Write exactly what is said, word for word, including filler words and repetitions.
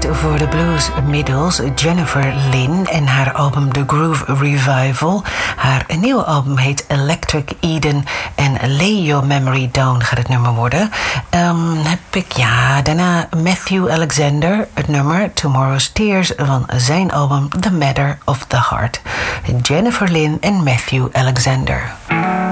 tijd voor de blues middels Jennifer Lynn en haar album The Groove Revival. Haar nieuwe album heet Electric Eden en Lay Your Memory Down gaat het nummer worden. Um, heb ik, ja, daarna Matthew Alexander, het nummer Tomorrow's Tears van zijn album The Matter of the Heart. Jennifer Lynn en Matthew Alexander.